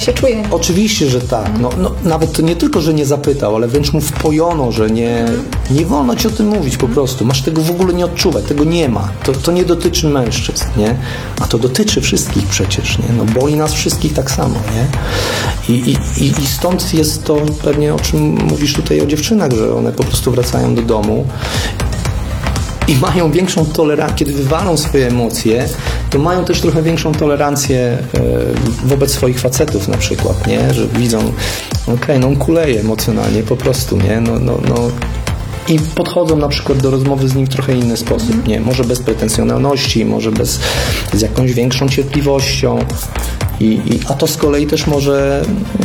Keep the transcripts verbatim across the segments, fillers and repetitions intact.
się czuje. Oczywiście, że tak. No, no, nawet to nie tylko, że nie zapytał, ale wręcz mu wpojono, że nie, nie wolno ci o tym mówić po prostu. Masz tego w ogóle nie odczuwać, tego nie ma. To, to nie dotyczy mężczyzn, nie? A to dotyczy wszystkich przecież, nie? No boli nas wszystkich tak samo, nie? I, i, i stąd jest to pewnie, o czym mówisz tutaj o dziewczynach, że one po prostu wracają do domu i mają większą tolerancję, kiedy wywalą swoje emocje, to mają też trochę większą tolerancję wobec swoich facetów na przykład, nie? Że widzą, okej, okay, no on kuleje emocjonalnie po prostu, nie? No, no, no. I podchodzą na przykład do rozmowy z nim w trochę inny sposób, nie? Może bez pretensjonalności, może bez, z jakąś większą cierpliwością. I, i, a to z kolei też może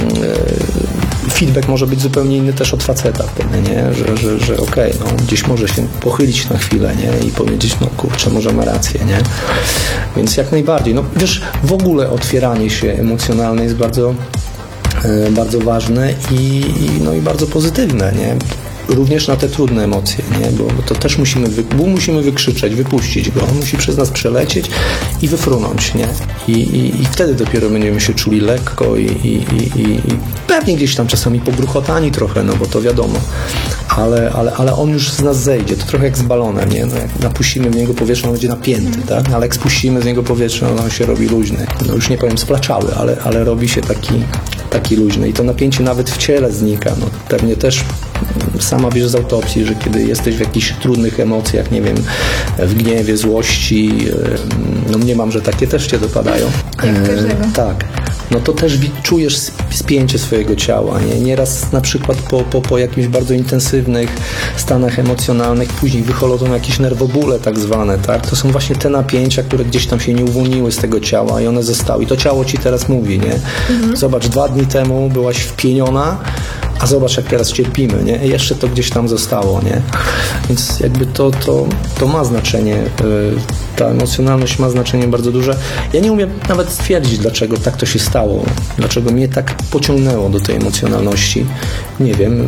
e, feedback może być zupełnie inny też od faceta wtedy, nie? Że, że, że okej, okay, no gdzieś może się pochylić na chwilę, nie? I powiedzieć, no kurczę, może ma rację, nie? Więc jak najbardziej. No wiesz, w ogóle otwieranie się emocjonalne jest bardzo e, bardzo ważne i, i, no i bardzo pozytywne, nie? Również na te trudne emocje, nie? Bo to też musimy, wy, bo musimy wykrzyczeć, wypuścić go, on musi przez nas przelecieć i wyfrunąć, nie? I, i, i wtedy dopiero będziemy się czuli lekko i, i, i, i pewnie gdzieś tam czasami pogruchotani trochę, no bo to wiadomo, ale, ale, ale on już z nas zejdzie, to trochę jak z balonem, nie? No jak napuścimy w niego powietrze, on będzie napięty, tak? Ale jak spuścimy z niego powietrze, on się robi luźny. No już nie powiem splaczały, ale, ale robi się taki, taki luźny i to napięcie nawet w ciele znika, no pewnie też sama wiesz z autopsji, że kiedy jesteś w jakichś trudnych emocjach, nie wiem, w gniewie, złości, no mniemam, że takie też cię dopadają. Jak każdego. Tak. No to też czujesz spięcie swojego ciała, nie? Nieraz na przykład po, po, po jakimś bardzo intensywnych stanach emocjonalnych później wychodzą jakieś nerwobóle tak zwane, tak? To są właśnie te napięcia, które gdzieś tam się nie uwolniły z tego ciała i one zostały. I to ciało ci teraz mówi, nie? Mhm. Zobacz, dwa dni temu byłaś wpieniona, a zobacz, jak teraz cierpimy, nie? I jeszcze to gdzieś tam zostało, nie? Więc jakby to, to, to ma znaczenie, ta emocjonalność ma znaczenie bardzo duże. Ja nie umiem nawet stwierdzić, dlaczego tak to się stało, dlaczego mnie tak pociągnęło do tej emocjonalności. Nie wiem,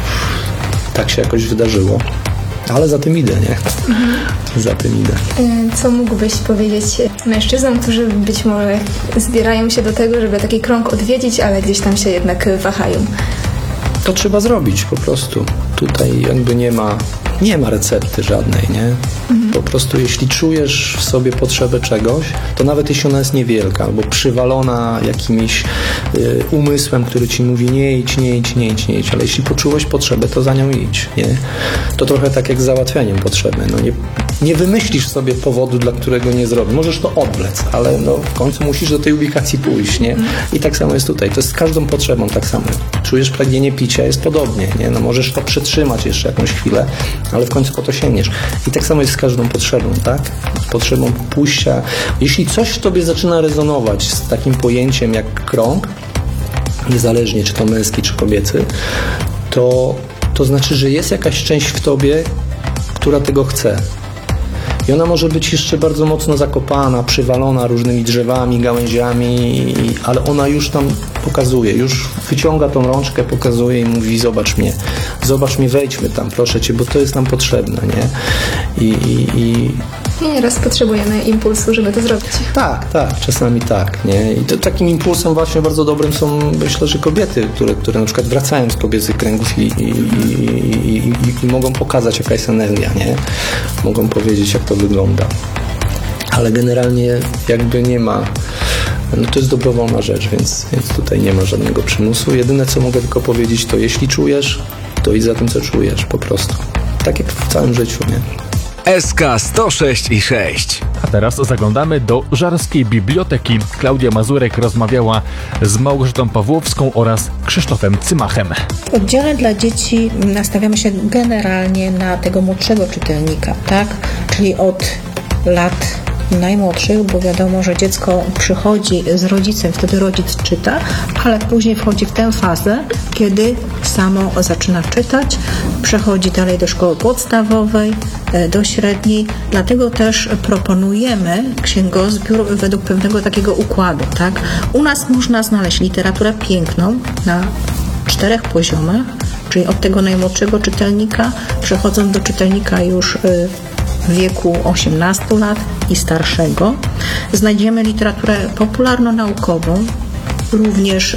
tak się jakoś wydarzyło. Ale za tym idę, nie? Mhm. Za tym idę. Co mógłbyś powiedzieć mężczyznom, którzy być może zbierają się do tego, żeby taki krąg odwiedzić, ale gdzieś tam się jednak wahają? To trzeba zrobić po prostu. Tutaj jakby nie ma, nie ma recepty żadnej, nie? Mhm. Po prostu jeśli czujesz w sobie potrzebę czegoś, to nawet jeśli ona jest niewielka albo przywalona jakimś y, umysłem, który ci mówi nie idź, nie idź, nie idź, nie idź, ale jeśli poczułeś potrzebę, to za nią idź, nie? To trochę tak jak z załatwianiem potrzeby. No nie, nie wymyślisz sobie powodu, dla którego nie zrobisz. Możesz to odwlec, ale no w końcu musisz do tej ubikacji pójść, nie? I tak samo jest tutaj. To jest z każdą potrzebą tak samo. Czujesz pragnienie picia, jest podobnie, nie? No możesz to przetrzymać jeszcze jakąś chwilę, ale w końcu po to sięgniesz. I tak samo jest z każdą potrzebą, tak? Potrzebą pójścia. Jeśli coś w tobie zaczyna rezonować z takim pojęciem jak krąg, niezależnie czy to męski, czy kobiecy, to, to znaczy, że jest jakaś część w tobie, która tego chce. I ona może być jeszcze bardzo mocno zakopana, przywalona różnymi drzewami, gałęziami, ale ona już tam pokazuje, już wyciąga tą rączkę, pokazuje i mówi zobacz mnie, zobacz mnie, wejdźmy tam, proszę cię, bo to jest nam potrzebne, nie? I, i, i... I nieraz potrzebujemy impulsu, żeby to zrobić. Tak, tak, czasami tak, nie? I to, takim impulsem właśnie bardzo dobrym są, myślę, że kobiety, które, które na przykład wracają z kobiecych kręgów i, i, i, i, i, i mogą pokazać, jaka jest energia, nie? Mogą powiedzieć, jak to wygląda. Ale generalnie jakby nie ma, no to jest dobrowolna rzecz, więc, więc tutaj nie ma żadnego przymusu. Jedyne, co mogę tylko powiedzieć, to jeśli czujesz, to idź za tym, co czujesz, po prostu. Tak jak w całym życiu, nie? S K sto sześć i sześć. A teraz zaglądamy do Żarskiej Biblioteki. Klaudia Mazurek rozmawiała z Małgorzatą Pawłowską oraz Krzysztofem Cymachem. W oddziale dla dzieci nastawiamy się generalnie na tego młodszego czytelnika, tak? Czyli od lat najmłodszych, bo wiadomo, że dziecko przychodzi z rodzicem, wtedy rodzic czyta, ale później wchodzi w tę fazę, kiedy samo zaczyna czytać, przechodzi dalej do szkoły podstawowej, do średniej, dlatego też proponujemy księgozbiór według pewnego takiego układu, tak? U nas można znaleźć literaturę piękną na czterech poziomach, czyli od tego najmłodszego czytelnika, przechodząc do czytelnika już w wieku osiemnastu lat i starszego. Znajdziemy literaturę popularno-naukową, również